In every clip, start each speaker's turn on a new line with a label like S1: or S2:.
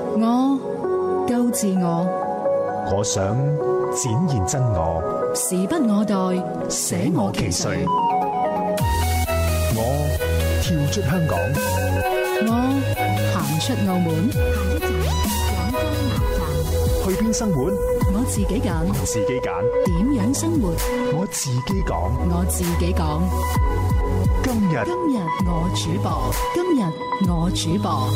S1: 我夠自我，
S2: 我想展現真我，
S1: 時不我待，捨我其誰。
S2: 我跳出香港，
S1: 我行出澳門，
S2: 去邊生活？
S1: 我自己揀，
S2: 自己揀。
S1: 點樣生活？
S2: 我自己講。
S1: 我自己講。
S2: 今日
S1: 我主播，今日我主播。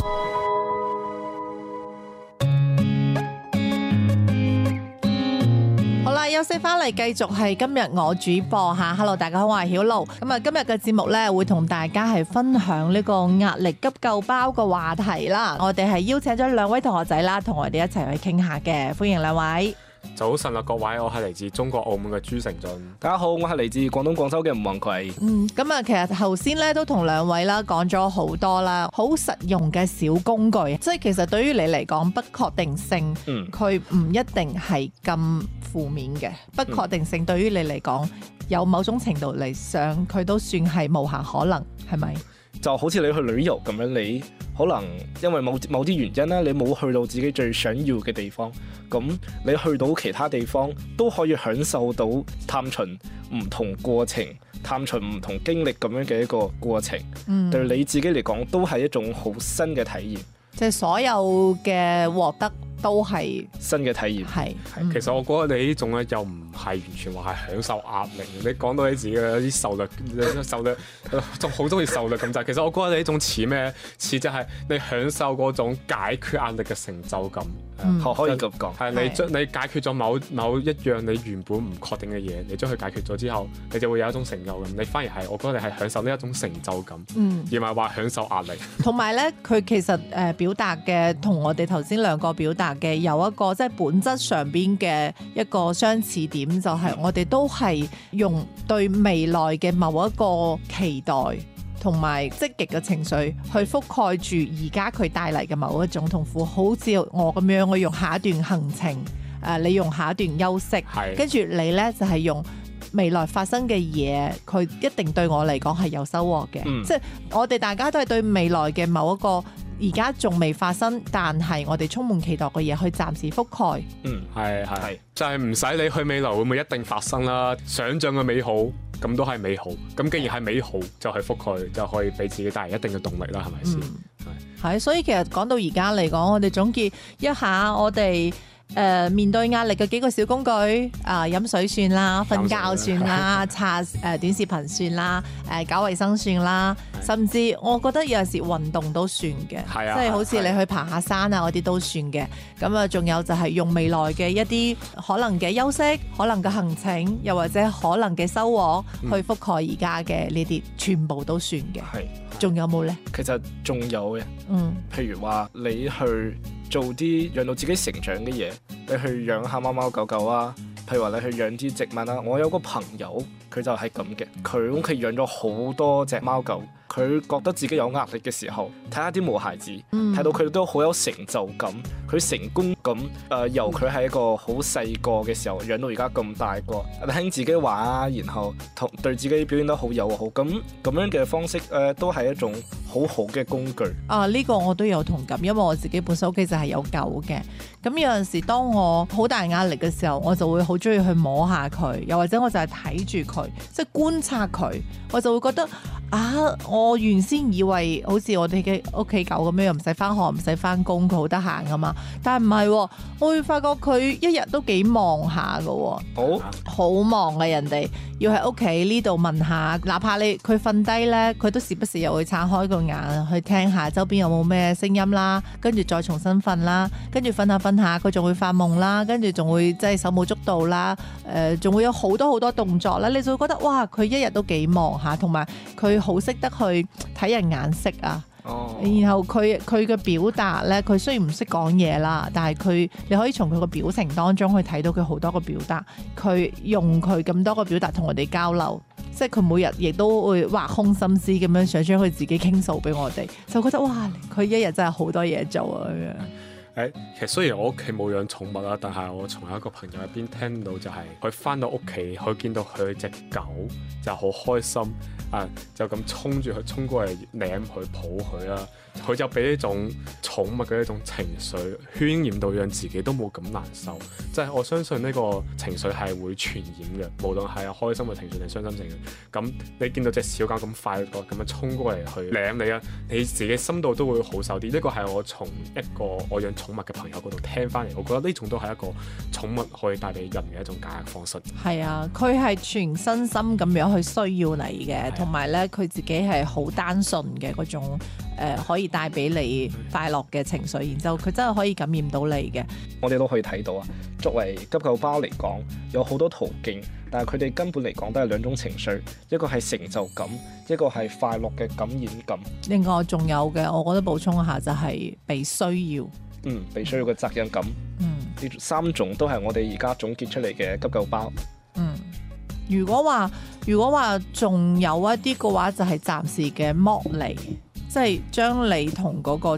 S3: 休息翻嚟，繼續係今日我主播吓。Hello， 大家好，我係曉露。咁啊，今日嘅節目咧會同大家係分享呢個壓力急救包嘅話題啦。我哋係邀請咗兩位同學仔啦，同我哋一齊去傾下嘅。歡迎兩位。
S4: 早晨啦，各位，我係嚟自中國澳門嘅朱成俊。
S5: 大家好，我係嚟自廣東廣州嘅吳宏葵。
S3: 咁啊，其實頭先咧都同兩位啦講咗好多啦，好實用嘅小工具。即係其實對於你嚟講，不確定性，佢唔一定係咁負面嘅。不確定性對於你嚟講，有某種程度嚟上，佢都算係無限可能，係咪？
S5: 就好似你去旅遊咁樣，你可能因為某啲原因咧，你冇去到自己最想要嘅地方，咁你去到其他地方都可以享受到探尋唔同過程、探尋唔同經歷咁樣嘅一個過程。對你自己嚟講都係一種好新嘅體驗。
S3: 即係所有嘅獲得都係
S5: 新嘅體驗。
S3: 係，
S4: 其實我覺得你呢種咧又唔係完全話係享受壓力。你講到你自己有啲受略，仲好中意受略咁滯。其實我覺得你呢種似咩？似就係你享受嗰種解決壓力嘅成就感。
S5: 可以咁講。
S4: 係你解決咗某一樣你原本唔確定嘅嘢，你將佢解決咗之後，你就會有一種成就感。你反而係我覺得你係享受呢一種成就感，而唔係話享受壓力。
S3: 同埋咧，佢其實表達嘅同我哋頭先兩個表達嘅有一個即係本質上邊嘅一個相似點，就係我哋都係用對未來嘅某一個期待同埋積極嘅情緒去覆蓋住而家佢帶嚟嘅某一種痛苦。好似我咁樣，我用下一段行程，你用下一段休息，跟住你咧就係用未來發生嘅嘢，佢一定對我嚟講係有收穫嘅。即係我哋大家都係對未來嘅某一個而家仲未發生，但係我哋充滿期待嘅嘢，去暫時覆蓋。
S4: 係，就係唔使你去未來會唔會一定發生啦。想像嘅美好，咁都係美好。咁既然係美好，就去覆蓋，就可以俾自己帶嚟一定嘅動力啦，係咪先？
S3: 係，所以其實講到而家嚟講，我哋總結一下我哋面對壓力嘅幾個小工具，飲水算啦，瞓覺算啦，刷短視頻算啦，搞衛生算啦，甚至我覺得有陣時運動都算嘅，即係好似你去爬下山啊嗰啲都算嘅。咁啊，仲有就係用未來嘅一啲可能嘅休息、可能嘅行程，又或者可能嘅收穫，去覆蓋而家嘅呢啲，全部都算嘅。仲有冇呢？
S5: 其實仲有嘅，譬如話你去做啲讓到自己成長嘅嘢，你去養下貓貓狗狗啊，譬如話你去養啲植物啊。我有個朋友，佢就係咁嘅，佢屋企養咗好多隻貓狗。佢覺得自己有壓力嘅時候，睇下啲毛孩子，睇到佢哋都好有成就感，佢成功咁由佢係一個好細個嘅時候養到而家咁大個，聽自己話啊，然後對自己表現得好友好，咁樣嘅方式都係一種好好嘅工具。
S3: 呢個我都有同感，因為我自己本身屋企就係有狗嘅。咁有陣時當我好大壓力嘅時候，我就會好中意去摸下佢，又或者我就係睇住佢，即係觀察佢，我就會覺得我原先以為好似我哋嘅屋企狗咁樣，又唔使返學唔使返工，佢好得閒噶嘛，但係唔係，我會發覺佢一日都幾忙下噶，好忙嘅。人哋要喺屋企呢度問下，哪怕佢瞓低咧，佢都時不時又會撐開個眼去聽下周邊有冇咩聲音啦，跟住再重新瞓啦，跟住瞓下佢仲會發夢啦，跟住仲會即係手舞足蹈啦，仲會有好多好多動作啦，你就會覺得哇，佢一日都幾忙下，同埋佢好識得去睇人眼色啊。然後佢嘅表達咧，佢雖然唔識講嘢啦，但係你可以從佢個表情當中去睇到佢好多個表達，佢用佢咁多個表達同我哋交流，即係佢每日亦都會挖空心思咁樣想將佢自己傾訴俾我哋，就覺得哇，佢一日真係好多嘢做啊咁樣。
S4: 其實雖然我屋企冇養寵物啦，但係我從一個朋友入邊聽到就係佢翻到屋企，佢見到佢隻狗就好開心啊，就咁衝過嚟舐佢抱佢啦，佢就俾呢種寵物嘅一種情緒渲染到，讓自己都冇咁難受。即係我相信呢個情緒係會傳染嘅，無論係開心嘅情緒定傷心情緒。咁你見到隻小狗咁快樂咁樣衝過嚟去舐你啊，你自己心度都會好受啲。呢個係我從一個我養寵物嘅朋友嗰度聽翻嚟，我覺得呢種都係一個寵物可以帶俾人嘅一種解壓方式。
S3: 係啊，佢係全身心咁樣去需要你嘅，同埋咧佢自己係好單純嘅嗰種可以帶俾你快樂嘅情緒，然之後佢真係可以感染到你嘅。
S5: 我哋都可以睇到啊，作為急救包嚟講，有好多途徑，但係佢哋根本嚟講都係兩種情緒，一個係成就感，一個係快樂嘅感染感。
S3: 另外仲有嘅，我覺得補充一下就係被需要。
S5: 被需要嘅責任感。呢三種都係我哋而家總結出嚟嘅急救包。
S3: 如果話仲有一啲嘅話，就係暫時嘅剝離，即係將你同嗰個